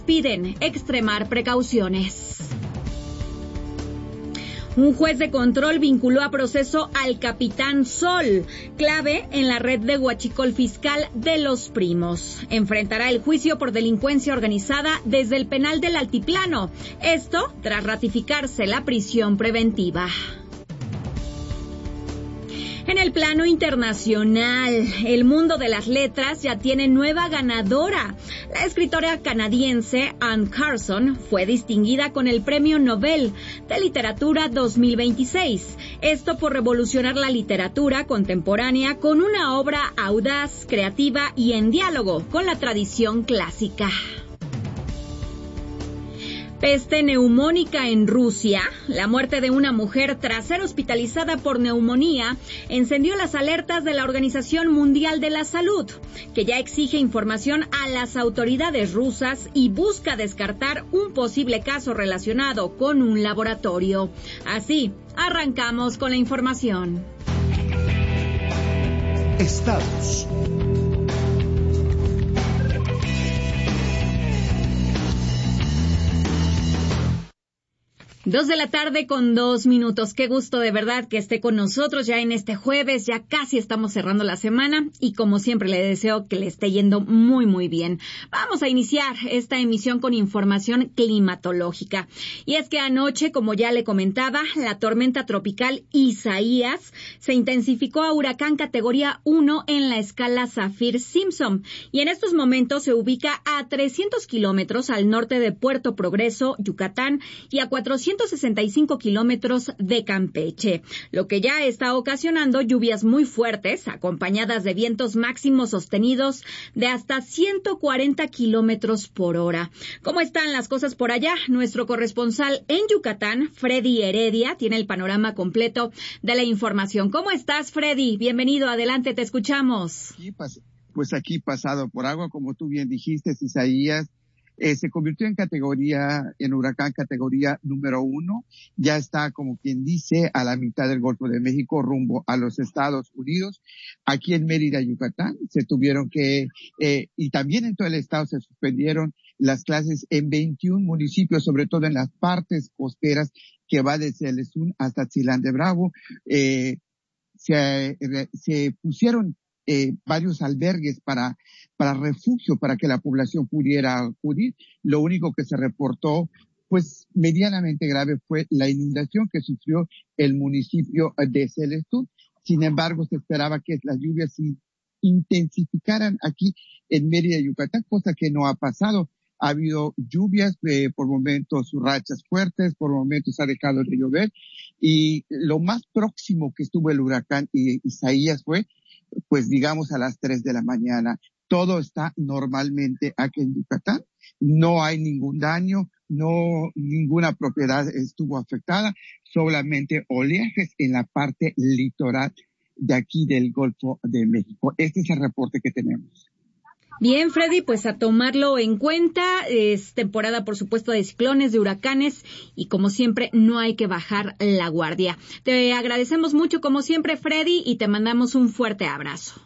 Piden extremar precauciones. Un juez de control vinculó a proceso al Capitán Sol, clave en la red de huachicol fiscal de Los Primos. Enfrentará el juicio por delincuencia organizada desde el penal del Altiplano. Esto tras ratificarse la prisión preventiva. En el plano internacional, el mundo de las letras ya tiene nueva ganadora. La escritora canadiense Anne Carson fue distinguida con el Premio Nobel de Literatura 2026. Esto por revolucionar la literatura contemporánea con una obra audaz, creativa y en diálogo con la tradición clásica. Peste neumónica en Rusia. La muerte de una mujer tras ser hospitalizada por neumonía encendió las alertas de la Organización Mundial de la Salud, que ya exige información a las autoridades rusas y busca descartar un posible caso relacionado con un laboratorio. Así, arrancamos con la información. Estados. 2:02 p.m. Qué gusto de verdad que esté con nosotros ya en este jueves. Ya casi estamos cerrando la semana y como siempre le deseo que le esté yendo muy muy bien. Vamos a iniciar esta emisión con información climatológica. Y es que anoche, como ya le comentaba, la tormenta tropical Isaías se intensificó a huracán categoría 1 en la escala Saffir-Simpson y en estos momentos se ubica a 300 kilómetros al norte de Puerto Progreso, Yucatán, y a 465 kilómetros de Campeche, lo que ya está ocasionando lluvias muy fuertes, acompañadas de vientos máximos sostenidos de hasta 140 kilómetros por hora. ¿Cómo están las cosas por allá? Nuestro corresponsal en Yucatán, Freddy Heredia, tiene el panorama completo de la información. ¿Cómo estás, Freddy? Bienvenido, adelante, te escuchamos. Pues aquí pasado por agua, como tú bien dijiste, Isaías, se convirtió en huracán categoría número 1. Ya está, como quien dice, a la mitad del Golfo de México, rumbo a los Estados Unidos. Aquí en Mérida, Yucatán, se tuvieron y también en todo el estado se suspendieron las clases en 21 municipios, sobre todo en las partes costeras que va desde el Esún hasta Chilán de Bravo. Se pusieron varios albergues para refugio, para que la población pudiera acudir. Lo único que se reportó, pues medianamente grave, fue la inundación que sufrió el municipio de Celestún. Sin embargo, se esperaba que las lluvias se intensificaran aquí en Mérida, Yucatán, cosa que no ha pasado. Ha habido lluvias, por momentos rachas fuertes, por momentos ha dejado de llover, y lo más próximo que estuvo el huracán Isaías fue, pues digamos, a las 3 de la mañana. Todo está normalmente aquí en Yucatán. No hay ningún daño, ninguna propiedad estuvo afectada, solamente oleajes en la parte litoral de aquí del Golfo de México. Este es el reporte que tenemos. Bien, Freddy, pues a tomarlo en cuenta. Es temporada, por supuesto, de ciclones, de huracanes y, como siempre, no hay que bajar la guardia. Te agradecemos mucho, como siempre, Freddy, y te mandamos un fuerte abrazo.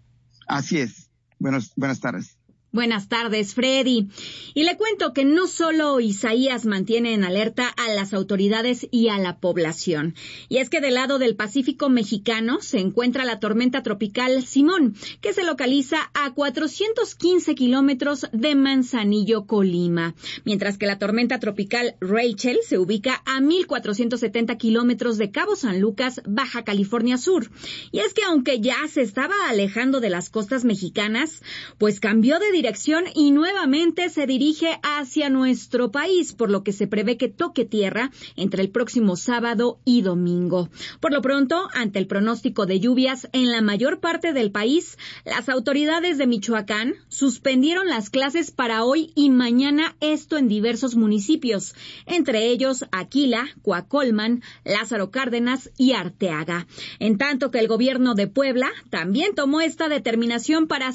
Así es. Buenas tardes. Buenas tardes, Freddy. Y le cuento que no solo Isaías mantiene en alerta a las autoridades y a la población. Y es que del lado del Pacífico mexicano se encuentra la tormenta tropical Simón, que se localiza a 415 kilómetros de Manzanillo, Colima. Mientras que la tormenta tropical Rachel se ubica a 1,470 kilómetros de Cabo San Lucas, Baja California Sur. Y es que aunque ya se estaba alejando de las costas mexicanas, pues cambió de dirección y nuevamente se dirige hacia nuestro país, por lo que se prevé que toque tierra entre el próximo sábado y domingo. Por lo pronto, ante el pronóstico de lluvias en la mayor parte del país, las autoridades de Michoacán suspendieron las clases para hoy y mañana, esto en diversos municipios, entre ellos Aquila, Coacolman, Lázaro Cárdenas y Arteaga. En tanto que el gobierno de Puebla también tomó esta determinación para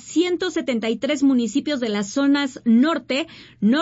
173 municipios de las zonas norte,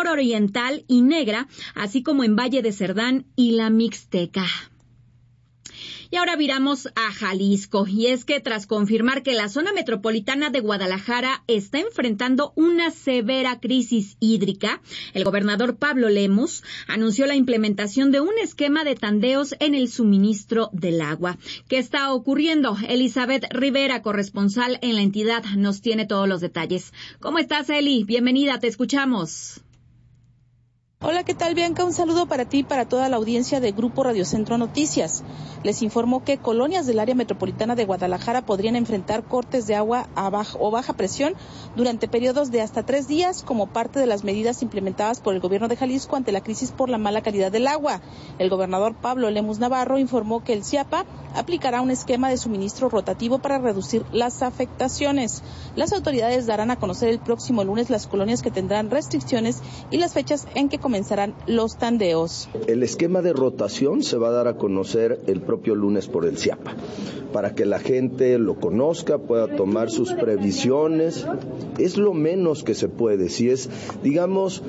nororiental y negra, así como en Valle de Cerdán y la Mixteca. Y ahora viramos a Jalisco, y es que tras confirmar que la zona metropolitana de Guadalajara está enfrentando una severa crisis hídrica, el gobernador Pablo Lemus anunció la implementación de un esquema de tandeos en el suministro del agua. ¿Qué está ocurriendo? Elizabeth Rivera, corresponsal en la entidad, nos tiene todos los detalles. ¿Cómo estás, Eli? Bienvenida, te escuchamos. Hola, ¿qué tal, Bianca? Un saludo para ti y para toda la audiencia de Grupo Radio Centro Noticias. Les informó que colonias del área metropolitana de Guadalajara podrían enfrentar cortes de agua o baja presión durante periodos de hasta 3 días como parte de las medidas implementadas por el gobierno de Jalisco ante la crisis por la mala calidad del agua. El gobernador Pablo Lemus Navarro informó que el CIAPA aplicará un esquema de suministro rotativo para reducir las afectaciones. Las autoridades darán a conocer el próximo lunes las colonias que tendrán restricciones y las fechas en que comenzarán los tandeos. El esquema de rotación se va a dar a conocer el propio lunes por el CIAPA, para que la gente lo conozca, pueda tomar sus previsiones. Es lo menos que se puede, si es, digamos,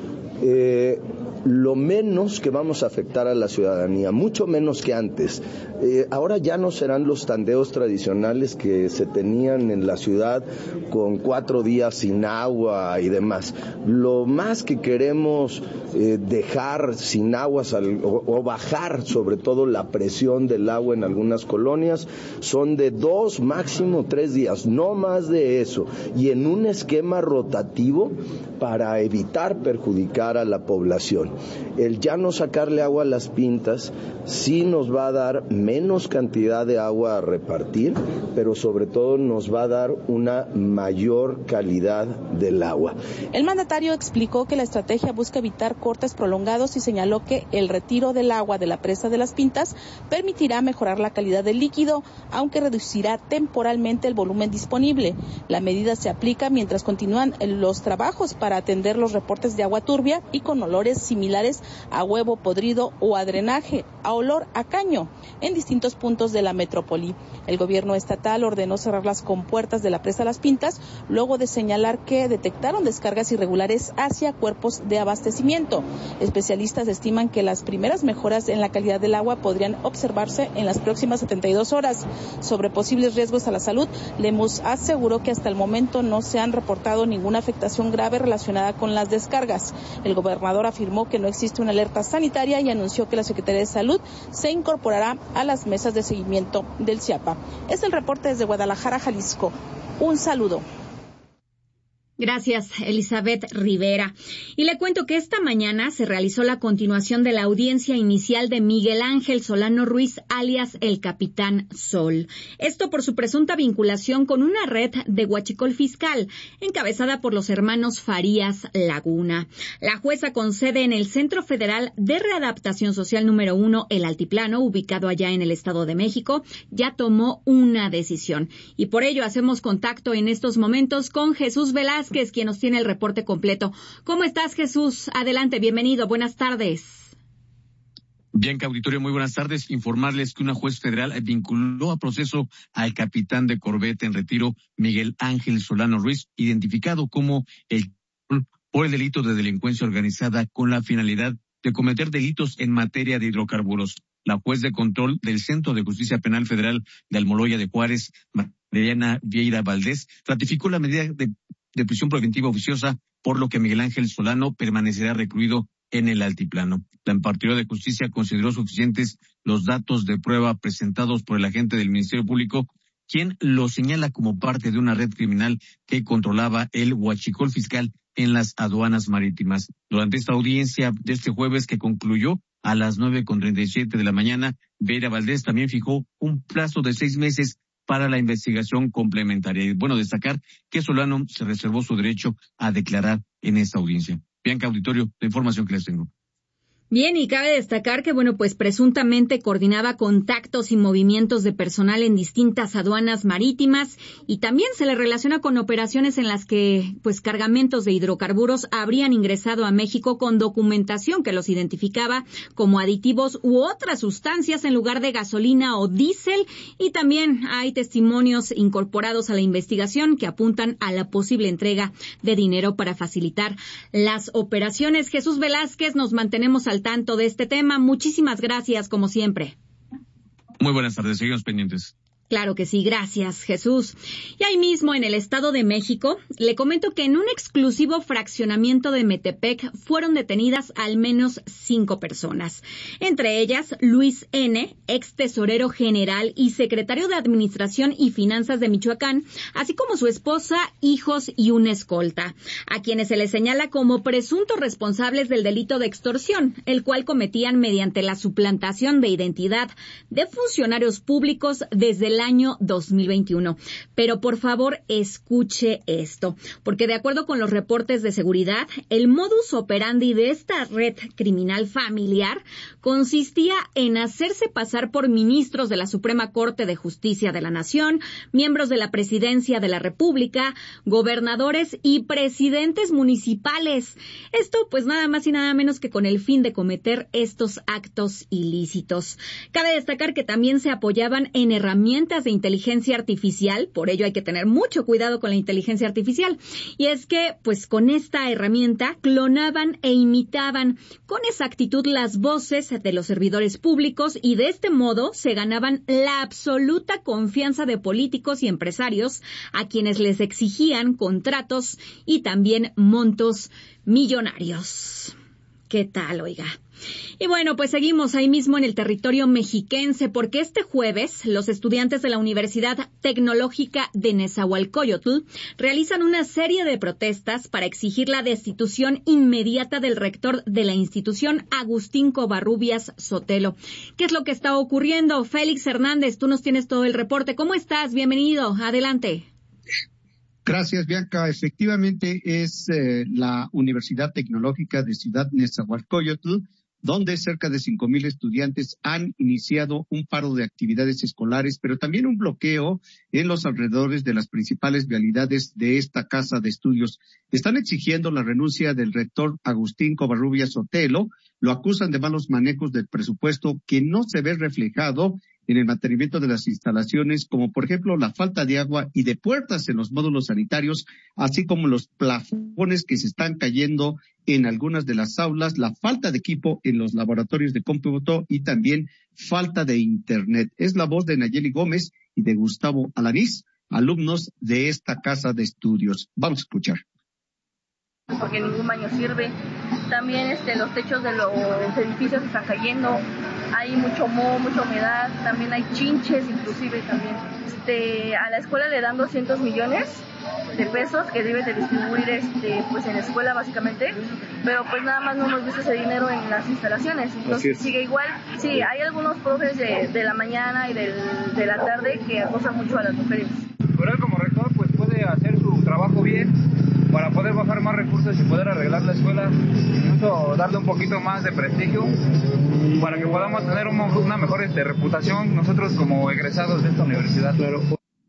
lo menos que vamos a afectar a la ciudadanía, mucho menos que antes. Ahora ya no serán los tandeos tradicionales que se tenían en la ciudad con 4 días sin agua y demás. Lo más que queremos dejar sin agua o bajar sobre todo la presión del agua en algunas colonias son de 2, máximo 3 días, no más de eso, y en un esquema rotativo para evitar perjudicar a la población. El ya no sacarle agua a las pintas sí nos va a dar menos cantidad de agua a repartir, pero sobre todo nos va a dar una mayor calidad del agua. El mandatario explicó que la estrategia busca evitar cortes prolongados y señaló que el retiro del agua de la presa de las Pintas permitirá mejorar la calidad del líquido, aunque reducirá temporalmente el volumen disponible. La medida se aplica mientras continúan los trabajos para atender los reportes de agua turbia y con olores similares a huevo podrido o a drenaje, a olor a caño, en distintos puntos de la metrópoli. El gobierno estatal ordenó cerrar las compuertas de la presa Las Pintas, luego de señalar que detectaron descargas irregulares hacia cuerpos de abastecimiento. Especialistas estiman que las primeras mejoras en la calidad del agua podrían observarse en las próximas 72 horas. Sobre posibles riesgos a la salud, Lemus aseguró que hasta el momento no se han reportado ninguna afectación grave relacionada con las descargas. El gobernador afirmó que no existe una alerta sanitaria y anunció que la Secretaría de Salud se incorporará a las mesas de seguimiento del CIAPA. Es el reporte desde Guadalajara, Jalisco. Un saludo. Gracias, Elizabeth Rivera. Y le cuento que esta mañana se realizó la continuación de la audiencia inicial de Miguel Ángel Solano Ruiz, alias el Capitán Sol. Esto por su presunta vinculación con una red de huachicol fiscal, encabezada por los hermanos Farías Laguna. La jueza con sede en el Centro Federal de Readaptación Social número 1, El Altiplano, ubicado allá en el Estado de México, ya tomó una decisión. Y por ello hacemos contacto en estos momentos con Jesús Velázquez, quien nos tiene el reporte completo. ¿Cómo estás, Jesús? Adelante, bienvenido, buenas tardes. Bianca, auditorio, muy buenas tardes. Informarles que una juez federal vinculó a proceso al capitán de corbeta en retiro, Miguel Ángel Solano Ruiz, identificado como por el delito de delincuencia organizada con la finalidad de cometer delitos en materia de hidrocarburos. La juez de control del Centro de Justicia Penal Federal de Almoloya de Juárez, Mariana Vieira Valdés, ratificó la medida de prisión preventiva oficiosa, por lo que Miguel Ángel Solano permanecerá recluido en el Altiplano. La impartidora de justicia consideró suficientes los datos de prueba presentados por el agente del Ministerio Público, quien lo señala como parte de una red criminal que controlaba el huachicol fiscal en las aduanas marítimas. Durante esta audiencia de este jueves, que concluyó a las 9:37 de la mañana, Vieira Valdés también fijó un plazo de 6 meses para la investigación complementaria. Y bueno, destacar que Solano se reservó su derecho a declarar en esta audiencia. Bianca, auditorio, la información que les tengo. Bien, y cabe destacar que, pues presuntamente coordinaba contactos y movimientos de personal en distintas aduanas marítimas y también se le relaciona con operaciones en las que, cargamentos de hidrocarburos habrían ingresado a México con documentación que los identificaba como aditivos u otras sustancias en lugar de gasolina o diésel, y también hay testimonios incorporados a la investigación que apuntan a la posible entrega de dinero para facilitar las operaciones. Jesús Velázquez, nos mantenemos al tanto de este tema. Muchísimas gracias, como siempre. Muy buenas tardes, seguimos pendientes. Claro que sí, gracias, Jesús. Y ahí mismo, en el Estado de México, le comento que en un exclusivo fraccionamiento de Metepec fueron detenidas al menos 5 personas. Entre ellas, Luis N., ex tesorero general y secretario de Administración y Finanzas de Michoacán, así como su esposa, hijos y una escolta, a quienes se les señala como presuntos responsables del delito de extorsión, el cual cometían mediante la suplantación de identidad de funcionarios públicos desde el año 2021. Pero por favor, escuche esto, porque de acuerdo con los reportes de seguridad, el modus operandi de esta red criminal familiar consistía en hacerse pasar por ministros de la Suprema Corte de Justicia de la Nación, miembros de la Presidencia de la República, gobernadores y presidentes municipales. Esto pues nada más y nada menos que con el fin de cometer estos actos ilícitos. Cabe destacar que también se apoyaban en herramientas de inteligencia artificial, por ello hay que tener mucho cuidado con la inteligencia artificial, y es que pues con esta herramienta clonaban e imitaban con exactitud las voces de los servidores públicos y de este modo se ganaban la absoluta confianza de políticos y empresarios a quienes les exigían contratos y también montos millonarios. ¿Qué tal, oiga? Y bueno, pues seguimos ahí mismo en el territorio mexiquense, porque este jueves los estudiantes de la Universidad Tecnológica de Nezahualcóyotl realizan una serie de protestas para exigir la destitución inmediata del rector de la institución, Agustín Covarrubias Sotelo. ¿Qué es lo que está ocurriendo? Félix Hernández, tú nos tienes todo el reporte. ¿Cómo estás? Bienvenido. Adelante. Gracias, Bianca. Efectivamente es la Universidad Tecnológica de Ciudad Nezahualcóyotl, donde cerca de 5,000 estudiantes han iniciado un paro de actividades escolares, pero también un bloqueo en los alrededores de las principales vialidades de esta casa de estudios. Están exigiendo la renuncia del rector Agustín Covarrubias Sotelo, lo acusan de malos manejos del presupuesto que no se ve reflejado en el mantenimiento de las instalaciones, como por ejemplo la falta de agua y de puertas en los módulos sanitarios, así como los plafones que se están cayendo en algunas de las aulas, la falta de equipo en los laboratorios de cómputo y también falta de internet. Es la voz de Nayeli Gómez y de Gustavo Alanís, alumnos de esta casa de estudios. Vamos a escuchar. Porque ningún baño sirve. También los techos de los edificios están cayendo, hay mucho moho, mucha humedad, también hay chinches inclusive también. A la escuela le dan 200 millones de pesos que debe de distribuir pues en la escuela básicamente, pero pues nada más no hemos visto ese dinero en las instalaciones, entonces sigue igual. Sí, hay algunos profes de la mañana y de la tarde que acosan mucho a las mujeres. Pero él como rector pues puede hacer su trabajo bien para poder bajar más recursos y poder arreglar la escuela, incluso darle un poquito más de prestigio para que podamos tener una mejor reputación nosotros como egresados de esta universidad. Claro.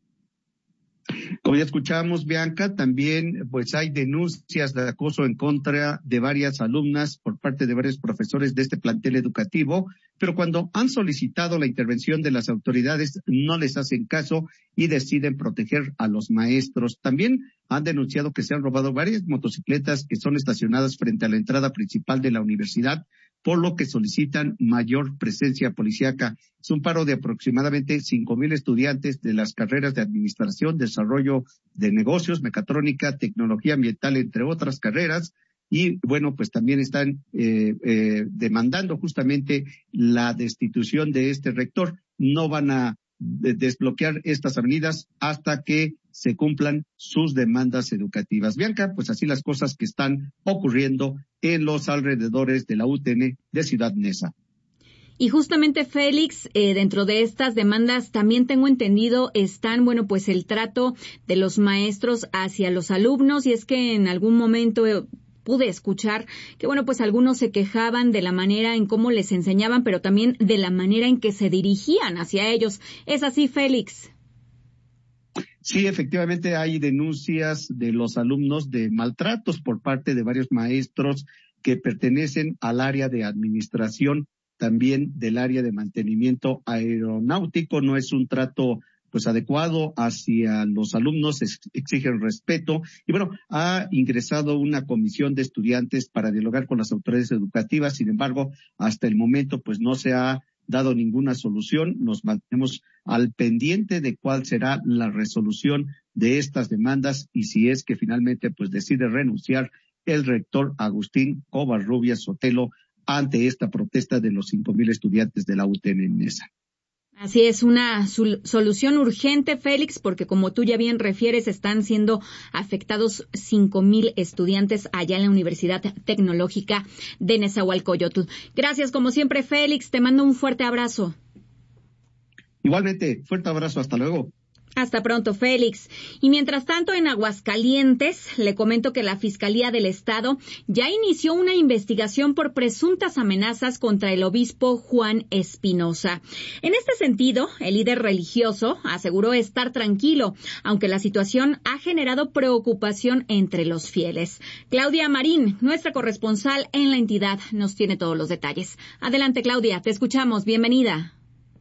Como ya escuchamos, Bianca, también pues hay denuncias de acoso en contra de varias alumnas por parte de varios profesores de este plantel educativo, pero cuando han solicitado la intervención de las autoridades no les hacen caso y deciden proteger a los maestros. También han denunciado que se han robado varias motocicletas que son estacionadas frente a la entrada principal de la universidad, por lo que solicitan mayor presencia policíaca. Es un paro de aproximadamente 5,000 estudiantes de las carreras de Administración, Desarrollo de Negocios, Mecatrónica, Tecnología Ambiental, entre otras carreras. Y bueno, pues también están demandando justamente la destitución de este rector. No van a desbloquear estas avenidas hasta que se cumplan sus demandas educativas. Bianca, pues así las cosas que están ocurriendo en los alrededores de la UTN de Ciudad Neza. Y justamente, Félix, dentro de estas demandas también tengo entendido están, bueno, pues el trato de los maestros hacia los alumnos, y es que en algún momento pude escuchar que, bueno, pues algunos se quejaban de la manera en cómo les enseñaban, pero también de la manera en que se dirigían hacia ellos. ¿Es así, Félix? Sí, efectivamente hay denuncias de los alumnos de maltratos por parte de varios maestros que pertenecen al área de administración, también del área de mantenimiento aeronáutico. No es un trato pues adecuado hacia los alumnos, exigen respeto. Y bueno, ha ingresado una comisión de estudiantes para dialogar con las autoridades educativas. Sin embargo, hasta el momento pues no se ha dado ninguna solución. Nos mantenemos al pendiente de cuál será la resolución de estas demandas y si es que finalmente pues decide renunciar el rector Agustín Covarrubias Sotelo ante esta protesta de los 5,000 estudiantes de la UTN en Nesa. Así es, una solución urgente, Félix, porque como tú ya bien refieres, están siendo afectados 5,000 estudiantes allá en la Universidad Tecnológica de Nezahualcóyotl. Gracias, como siempre, Félix. Te mando un fuerte abrazo. Igualmente, fuerte abrazo. Hasta luego. Hasta pronto, Félix. Y mientras tanto, en Aguascalientes, le comento que la Fiscalía del Estado ya inició una investigación por presuntas amenazas contra el obispo Juan Espinosa. En este sentido, el líder religioso aseguró estar tranquilo, aunque la situación ha generado preocupación entre los fieles. Claudia Marín, nuestra corresponsal en la entidad, nos tiene todos los detalles. Adelante, Claudia, te escuchamos. Bienvenida.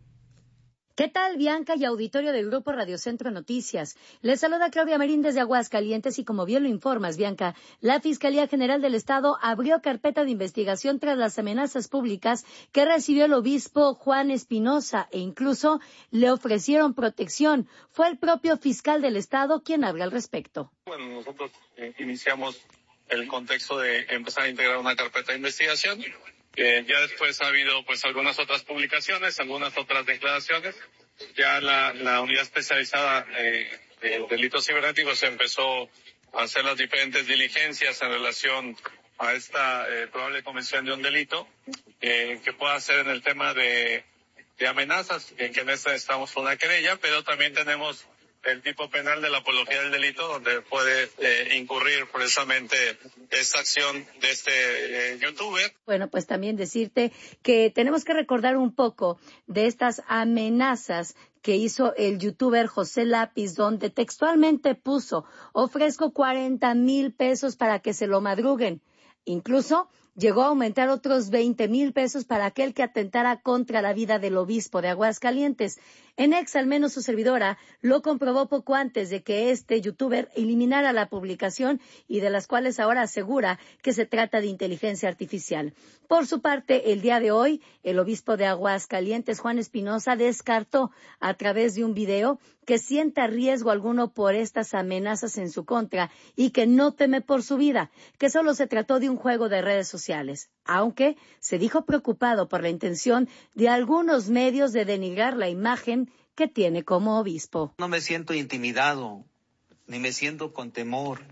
¿Qué tal, Bianca y auditorio del Grupo Radio Centro Noticias? Les saluda Claudia Marín desde Aguascalientes y como bien lo informas, Bianca, la Fiscalía General del Estado abrió carpeta de investigación tras las amenazas públicas que recibió el obispo Juan Espinosa e incluso le ofrecieron protección. Fue el propio fiscal del Estado quien habla al respecto. Bueno, nosotros iniciamos el contexto de empezar a integrar una carpeta de investigación. Ya después ha habido pues algunas otras publicaciones, algunas otras declaraciones. Ya la unidad especializada de delitos cibernéticos empezó a hacer las diferentes diligencias en relación a esta probable comisión de un delito que pueda ser en el tema de amenazas, que en esta estamos con una querella, pero también tenemos el tipo penal de la apología del delito, donde puede incurrir precisamente esta acción de este youtuber. Bueno, pues también decirte que tenemos que recordar un poco de estas amenazas que hizo el youtuber José Lápiz, donde textualmente puso: ofrezco 40,000 pesos para que se lo madruguen. Incluso llegó a aumentar otros 20,000 pesos para aquel que atentara contra la vida del obispo de Aguascalientes. En Ex, al menos su servidora, lo comprobó poco antes de que este youtuber eliminara la publicación y de las cuales ahora asegura que se trata de inteligencia artificial. Por su parte, el día de hoy, el obispo de Aguascalientes, Juan Espinosa, descartó a través de un video que sienta riesgo alguno por estas amenazas en su contra y que no teme por su vida, que solo se trató de un juego de redes sociales, aunque se dijo preocupado por la intención de algunos medios de denigrar la imagen que tiene como obispo. No me siento intimidado, ni me siento con temor.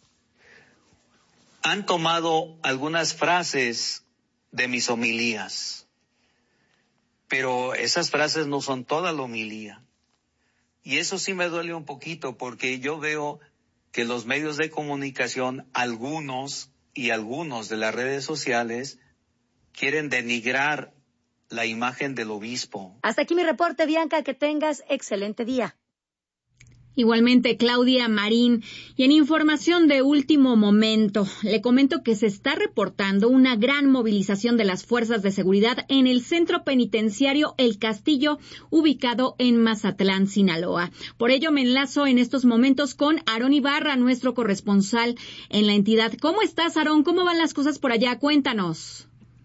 Han tomado algunas frases de mis homilías, pero esas frases no son toda la homilía. Y eso sí me duele un poquito, porque yo veo que los medios de comunicación, algunos de las redes sociales, quieren denigrar la imagen del obispo. Hasta aquí mi reporte, Bianca, que tengas excelente día. Igualmente, Claudia Marín. Y en información de último momento, le comento que se está reportando una gran movilización de las fuerzas de seguridad en el centro penitenciario El Castillo, ubicado en Mazatlán, Sinaloa. Por ello, me enlazo en estos momentos con Aarón Ibarra, nuestro corresponsal en la entidad. ¿Cómo estás, Aarón? ¿Cómo van las cosas por allá? Cuéntanos.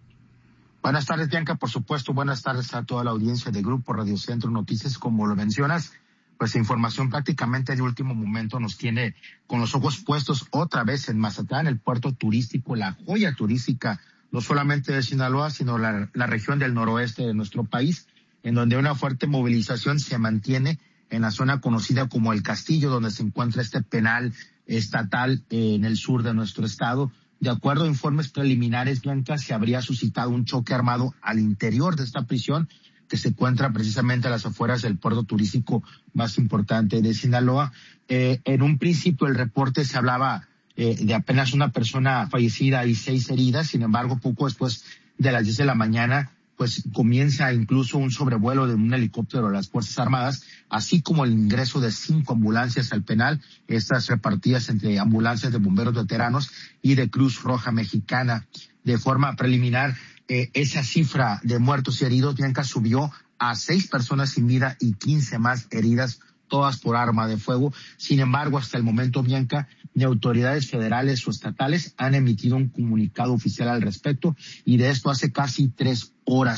Buenas tardes, Bianca, por supuesto. Buenas tardes a toda la audiencia de Grupo Radio Centro Noticias. Como lo mencionas, pues información prácticamente de último momento nos tiene con los ojos puestos otra vez en Mazatlán, el puerto turístico, la joya turística, no solamente de Sinaloa, sino la región del noroeste de nuestro país, en donde una fuerte movilización se mantiene en la zona conocida como El Castillo, donde se encuentra este penal estatal en el sur de nuestro estado. De acuerdo a informes preliminares, Bianca, se habría suscitado un choque armado al interior de esta prisión, que se encuentra precisamente a las afueras del puerto turístico más importante de Sinaloa. En un principio el reporte se hablaba de apenas una persona fallecida y 6 heridas. Sin embargo, poco después de las 10 de la mañana, pues comienza incluso un sobrevuelo de un helicóptero de las Fuerzas Armadas, así como el ingreso de 5 ambulancias al penal, estas repartidas entre ambulancias de bomberos veteranos y de Cruz Roja Mexicana. De forma preliminar, esa cifra de muertos y heridos, Bianca, subió a 6 personas sin vida y 15 más heridas, todas por arma de fuego. Sin embargo, hasta el momento, Bianca, ni autoridades federales o estatales han emitido un comunicado oficial al respecto, y de esto hace casi 3 horas.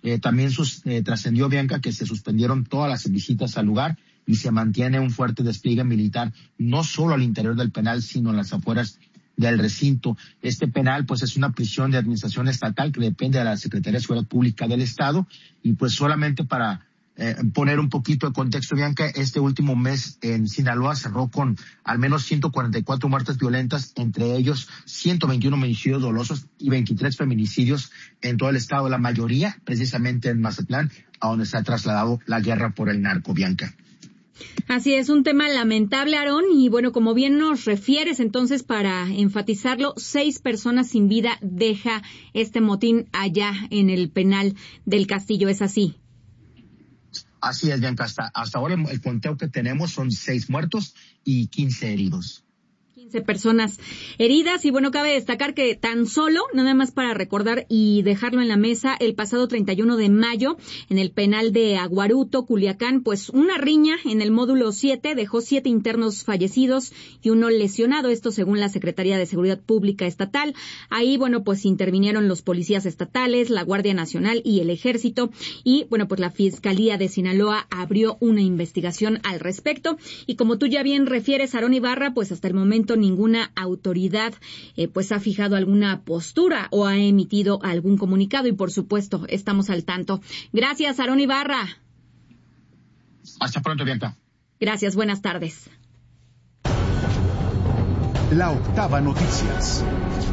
También trascendió, Bianca, que se suspendieron todas las visitas al lugar y se mantiene un fuerte despliegue militar, no solo al interior del penal, sino en las afueras del recinto. Este penal, pues, es una prisión de administración estatal que depende de la Secretaría de Seguridad Pública del Estado. Y pues solamente para poner un poquito de contexto, Bianca, este último mes en Sinaloa cerró con al menos 144 muertes violentas, entre ellos 121 homicidios dolosos y 23 feminicidios en todo el estado, la mayoría precisamente en Mazatlán, a donde se ha trasladado la guerra por el narco, Bianca. Así es, un tema lamentable, Aarón, y bueno, como bien nos refieres, entonces, para enfatizarlo, 6 personas sin vida deja este motín allá en el penal del Castillo, ¿es así? Así es, Bianca, hasta ahora el conteo que tenemos son 6 muertos y 15 heridos. 15 personas heridas y bueno, cabe destacar que tan solo, nada más para recordar y dejarlo en la mesa, el pasado 31 de mayo en el penal de Aguaruto, Culiacán, pues una riña en el módulo 7 dejó 7 internos fallecidos y 1 lesionado, esto según la Secretaría de Seguridad Pública Estatal. Ahí, bueno, pues intervinieron los policías estatales, la Guardia Nacional y el Ejército y bueno, pues la Fiscalía de Sinaloa abrió una investigación al respecto y como tú ya bien refieres, Aarón Ibarra, pues hasta el momento ninguna autoridad pues ha fijado alguna postura o ha emitido algún comunicado y por supuesto estamos al tanto. Gracias, Aarón Ibarra. Hasta pronto, Bianca. Gracias, buenas tardes. La Octava Noticias.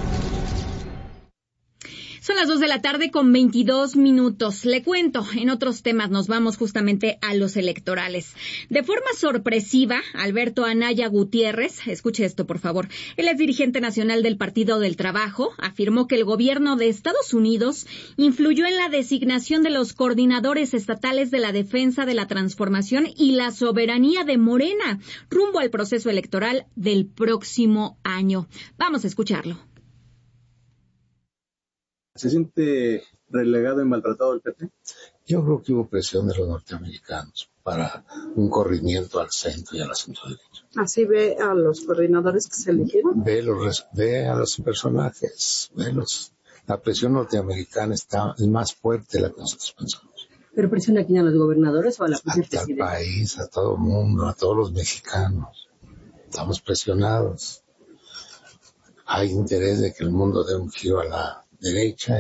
Son las 2:22 p.m. Le cuento, en otros temas nos vamos justamente a los electorales. De forma sorpresiva, Alberto Anaya Gutiérrez, escuche esto por favor, él es dirigente nacional del Partido del Trabajo, afirmó que el gobierno de Estados Unidos influyó en la designación de los coordinadores estatales de la defensa de la transformación y la soberanía de Morena, rumbo al proceso electoral del próximo año. Vamos a escucharlo. ¿Se siente relegado y maltratado el PT? Yo creo que hubo presión de los norteamericanos para un corrimiento al centro y a la centro derecha. ¿Así ve a los coordinadores que se eligieron? Ve a los personajes, la presión norteamericana es más fuerte de la que nosotros pensamos. ¿Pero presiona aquí a los gobernadores o a la presidenta? Al país, a todo el mundo, a todos los mexicanos. Estamos presionados. Hay interés de que el mundo dé un giro a la derecha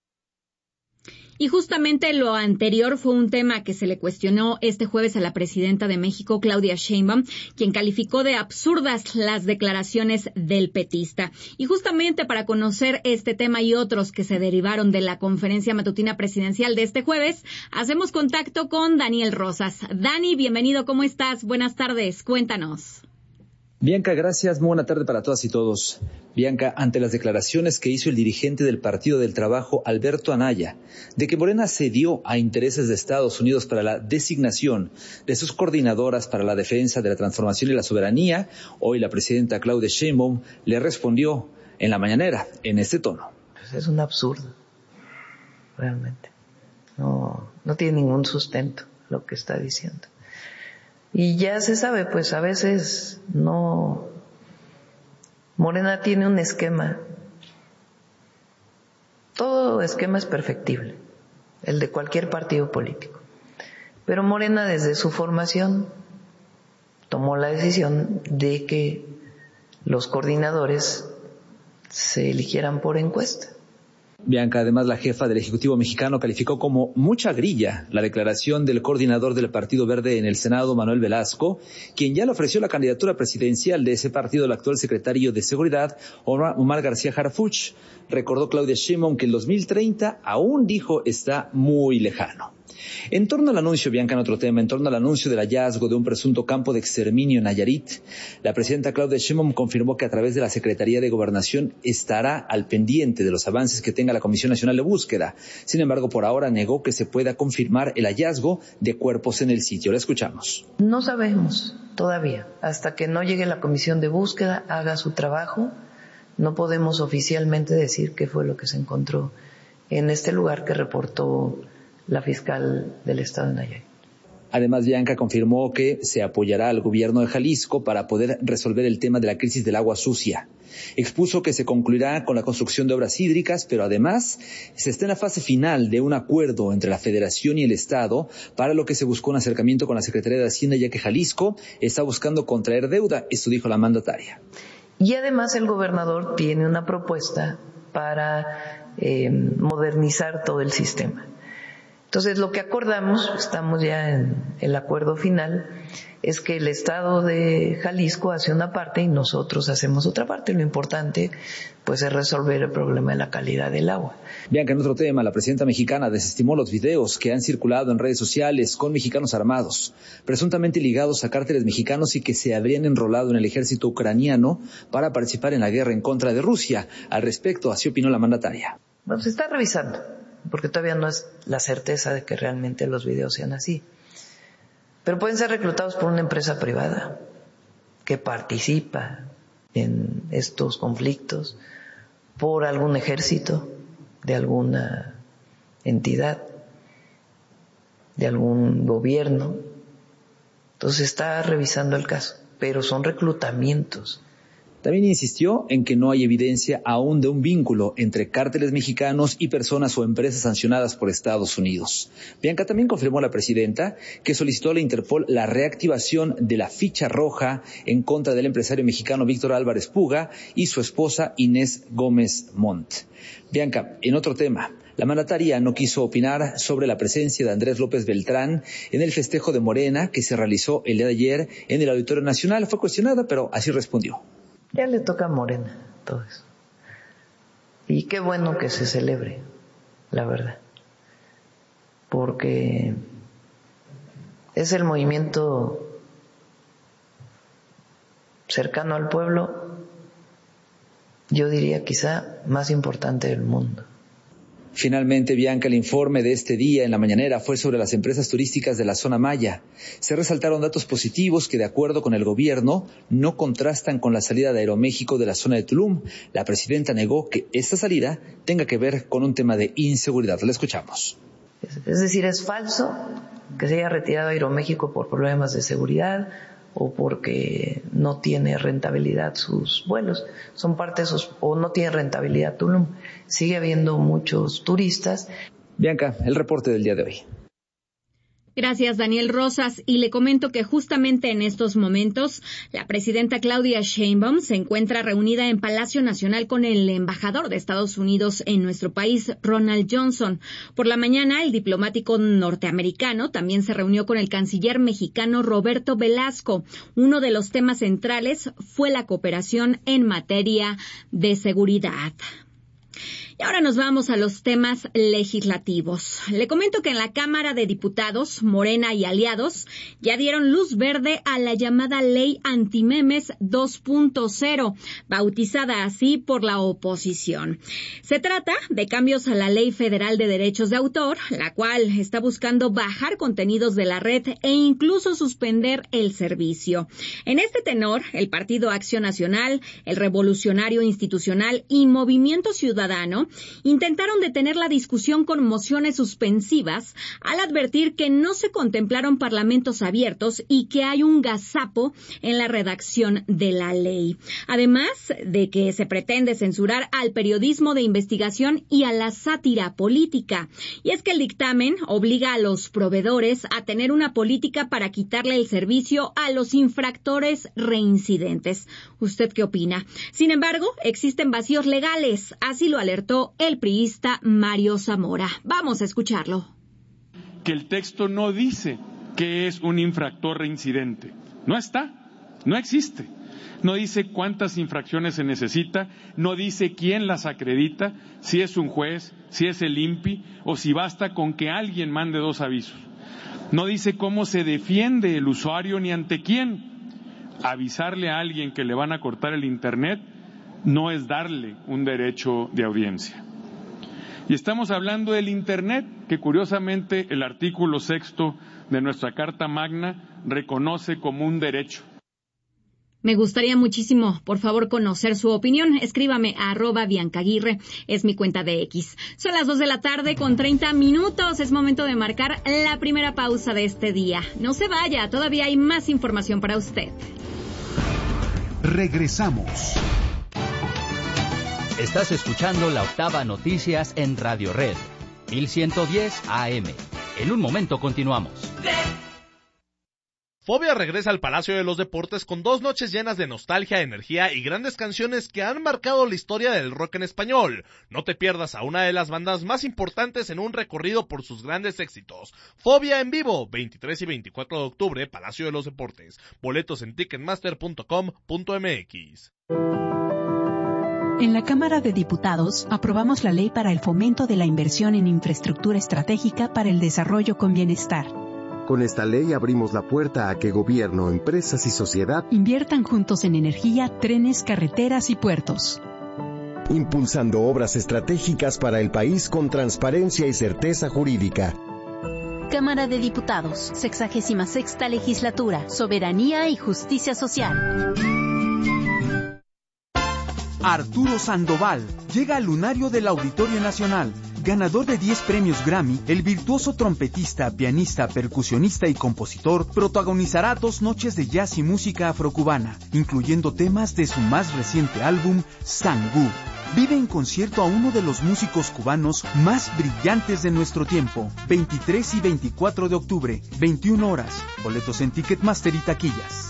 y justamente lo anterior fue un tema que se le cuestionó este jueves a la presidenta de México, Claudia Sheinbaum, quien calificó de absurdas las declaraciones del petista. Y justamente para conocer este tema y otros que se derivaron de la conferencia matutina presidencial de este jueves, hacemos contacto con Daniel Rosas. Dani, bienvenido, ¿cómo estás? Buenas tardes, cuéntanos. Bianca, gracias. Muy buena tarde para todas y todos. Bianca, ante las declaraciones que hizo el dirigente del Partido del Trabajo, Alberto Anaya, de que Morena cedió a intereses de Estados Unidos para la designación de sus coordinadoras para la defensa de la transformación y la soberanía, hoy la presidenta Claudia Sheinbaum le respondió en la mañanera en este tono. Pues es un absurdo, realmente. No tiene ningún sustento lo que está diciendo. Y ya se sabe, pues a veces no. Morena tiene un esquema. Todo esquema es perfectible, el de cualquier partido político. Pero Morena desde su formación tomó la decisión de que los coordinadores se eligieran por encuesta. Bianca, además la jefa del Ejecutivo mexicano calificó como mucha grilla la declaración del coordinador del Partido Verde en el Senado, Manuel Velasco, quien ya le ofreció la candidatura presidencial de ese partido al actual secretario de Seguridad, Omar García Harfuch. Recordó Claudia Sheinbaum que el 2030 aún dijo está muy lejano. En torno al anuncio, Bianca, en otro tema, en torno al anuncio del hallazgo de un presunto campo de exterminio en Nayarit, la presidenta Claudia Sheinbaum confirmó que a través de la Secretaría de Gobernación estará al pendiente de los avances que tenga la Comisión Nacional de Búsqueda. Sin embargo, por ahora negó que se pueda confirmar el hallazgo de cuerpos en el sitio. La escuchamos. No sabemos todavía. Hasta que no llegue la Comisión de Búsqueda, haga su trabajo, no podemos oficialmente decir qué fue lo que se encontró en este lugar que reportó la fiscal del estado de Nayarit. Además, Bianca confirmó que se apoyará al gobierno de Jalisco para poder resolver el tema de la crisis del agua sucia. Expuso que se concluirá con la construcción de obras hídricas, pero además se está en la fase final de un acuerdo entre la Federación y el Estado, para lo que se buscó un acercamiento con la Secretaría de Hacienda, ya que Jalisco está buscando contraer deuda. Esto dijo la mandataria. Y además el gobernador tiene una propuesta para modernizar todo el sistema. Entonces, lo que acordamos, estamos ya en el acuerdo final, es que el Estado de Jalisco hace una parte y nosotros hacemos otra parte. Lo importante, pues, es resolver el problema de la calidad del agua. Bianca, en otro tema, la presidenta mexicana desestimó los videos que han circulado en redes sociales con mexicanos armados, presuntamente ligados a cárteles mexicanos y que se habrían enrolado en el ejército ucraniano para participar en la guerra en contra de Rusia. Al respecto, así opinó la mandataria. Bueno, se está revisando, porque todavía no es la certeza de que realmente los videos sean así. Pero pueden ser reclutados por una empresa privada que participa en estos conflictos, por algún ejército de alguna entidad, de algún gobierno. Entonces está revisando el caso, pero son reclutamientos. También insistió en que no hay evidencia aún de un vínculo entre cárteles mexicanos y personas o empresas sancionadas por Estados Unidos. Bianca también confirmó a la presidenta que solicitó a la Interpol la reactivación de la ficha roja en contra del empresario mexicano Víctor Álvarez Puga y su esposa Inés Gómez Montt. Bianca, en otro tema, la mandataria no quiso opinar sobre la presencia de Andrés López Beltrán en el festejo de Morena que se realizó el día de ayer en el Auditorio Nacional. Fue cuestionada, pero así respondió. Ya le toca a Morena todo eso. Y qué bueno que se celebre, la verdad. Porque es el movimiento cercano al pueblo, yo diría quizá más importante del mundo. Finalmente, Bianca, el informe de este día en la mañanera fue sobre las empresas turísticas de la zona maya. Se resaltaron datos positivos que, de acuerdo con el gobierno, no contrastan con la salida de Aeroméxico de la zona de Tulum. La presidenta negó que esta salida tenga que ver con un tema de inseguridad. La escuchamos. Es decir, es falso que se haya retirado Aeroméxico por problemas de seguridad o porque no tiene rentabilidad sus vuelos, son parte de sus, o no tiene rentabilidad Tulum. Sigue habiendo muchos turistas. Bianca, el reporte del día de hoy. Gracias, Daniel Rosas. Y le comento que justamente en estos momentos la presidenta Claudia Sheinbaum se encuentra reunida en Palacio Nacional con el embajador de Estados Unidos en nuestro país, Ronald Johnson. Por la mañana, el diplomático norteamericano también se reunió con el canciller mexicano Roberto Velasco. Uno de los temas centrales fue la cooperación en materia de seguridad. Y ahora nos vamos a los temas legislativos. Le comento que en la Cámara de Diputados, Morena y aliados ya dieron luz verde a la llamada Ley Antimemes 2.0, bautizada así por la oposición. Se trata de cambios a la Ley Federal de Derechos de Autor, la cual está buscando bajar contenidos de la red e incluso suspender el servicio. En este tenor, el Partido Acción Nacional, el Revolucionario Institucional y Movimiento Ciudadano intentaron detener la discusión con mociones suspensivas al advertir que no se contemplaron parlamentos abiertos y que hay un gazapo en la redacción de la ley. Además de que se pretende censurar al periodismo de investigación y a la sátira política. Y es que el dictamen obliga a los proveedores a tener una política para quitarle el servicio a los infractores reincidentes. ¿Usted qué opina? Sin embargo, existen vacíos legales, así lo alertó el priista Mario Zamora. Vamos a escucharlo. Que el texto no dice que es un infractor reincidente. No está, no existe. No dice cuántas infracciones se necesita, no dice quién las acredita, si es un juez, si es el INPI o si basta con que alguien mande 2 avisos. No dice cómo se defiende el usuario ni ante quién. Avisarle a alguien que le van a cortar el internet no es darle un derecho de audiencia. Y estamos hablando del Internet, que curiosamente el artículo 6 de nuestra Carta Magna reconoce como un derecho. Me gustaría muchísimo, por favor, conocer su opinión. Escríbame a @BiancaAguirre, es mi cuenta de X. Son las 2:30 con 30 minutos. Es momento de marcar la primera pausa de este día. No se vaya, todavía hay más información para usted. Regresamos. Estás escuchando La Octava Noticias en Radio Red, 1110 AM. En un momento continuamos. Fobia regresa al Palacio de los Deportes con 2 noches llenas de nostalgia, energía y grandes canciones que han marcado la historia del rock en español. No te pierdas a una de las bandas más importantes en un recorrido por sus grandes éxitos. Fobia en vivo, 23 y 24 de octubre, Palacio de los Deportes. Boletos en ticketmaster.com.mx. En la Cámara de Diputados aprobamos la ley para el fomento de la inversión en infraestructura estratégica para el desarrollo con bienestar. Con esta ley abrimos la puerta a que gobierno, empresas y sociedad inviertan juntos en energía, trenes, carreteras y puertos. Impulsando obras estratégicas para el país con transparencia y certeza jurídica. Cámara de Diputados, 66ª Legislatura, Soberanía y Justicia Social. Arturo Sandoval llega al lunario del Auditorio Nacional. Ganador de 10 premios Grammy, el virtuoso trompetista, pianista, percusionista y compositor protagonizará 2 noches de jazz y música afrocubana, incluyendo temas de su más reciente álbum, Sangú. Vive en concierto a uno de los músicos cubanos más brillantes de nuestro tiempo. 23 y 24 de octubre, 21 horas. Boletos en Ticketmaster y taquillas.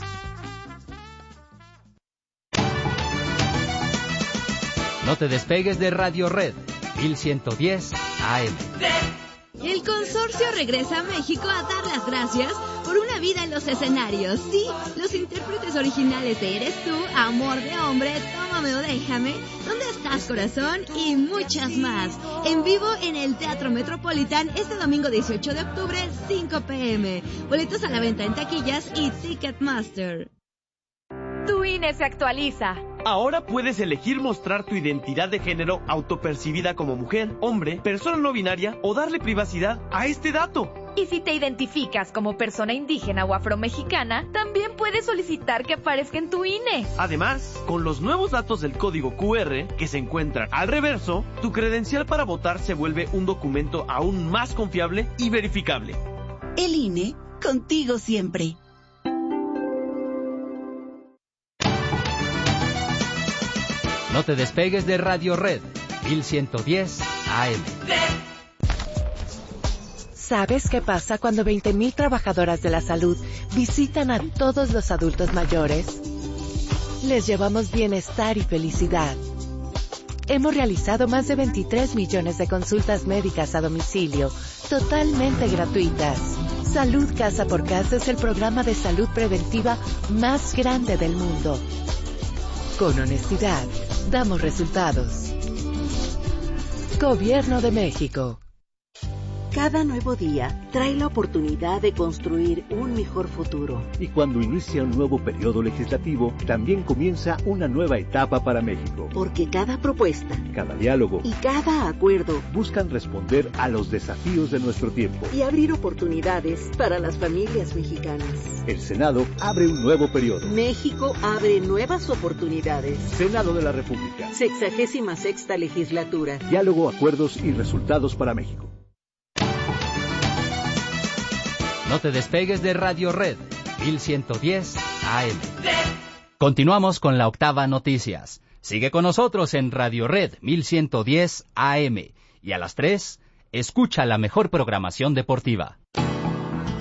No te despegues de Radio Red, 1110 AM. El consorcio regresa a México a dar las gracias por una vida en los escenarios. Sí, los intérpretes originales de Eres Tú, Amor de Hombre, Tómame o Déjame, ¿Dónde estás, corazón? Y muchas más. En vivo en el Teatro Metropolitan este domingo 18 de octubre, 5 p.m. Boletos a la venta en taquillas y Ticketmaster. Tu INE se actualiza. Ahora puedes elegir mostrar tu identidad de género autopercibida como mujer, hombre, persona no binaria o darle privacidad a este dato. Y si te identificas como persona indígena o afromexicana, también puedes solicitar que aparezca en tu INE. Además, con los nuevos datos del código QR que se encuentran al reverso, tu credencial para votar se vuelve un documento aún más confiable y verificable. El INE, contigo siempre. No te despegues de Radio Red, 1110 AM. ¿Sabes qué pasa cuando 20,000 trabajadoras de la salud visitan a todos los adultos mayores? Les llevamos bienestar y felicidad. Hemos realizado más de 23 millones de consultas médicas a domicilio, totalmente gratuitas. Salud Casa por Casa es el programa de salud preventiva más grande del mundo. Con honestidad, damos resultados. Gobierno de México. Cada nuevo día trae la oportunidad de construir un mejor futuro. Y cuando inicia un nuevo periodo legislativo, también comienza una nueva etapa para México. Porque cada propuesta, cada diálogo y cada acuerdo buscan responder a los desafíos de nuestro tiempo y abrir oportunidades para las familias mexicanas. El Senado abre un nuevo periodo. México abre nuevas oportunidades. Senado de la República. 66ª Legislatura. Diálogo, acuerdos y resultados para México. No te despegues de Radio Red, 1110 AM. Continuamos con la Octava Noticias. Sigue con nosotros en Radio Red 1110 AM. Y a las 3, escucha la mejor programación deportiva.